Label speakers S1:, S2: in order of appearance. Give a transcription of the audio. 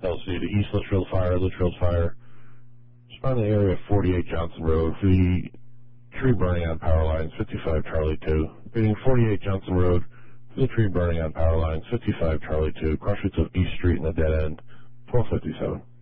S1: LC to East Litchfield Fire. Respond to the area of 48 Johnson Road for the tree burning on power lines, 55 Charlie 2. Being 48 Johnson Road for the tree burning on power lines, 55 Charlie 2. Crossroads of East Street and the dead end, 1257.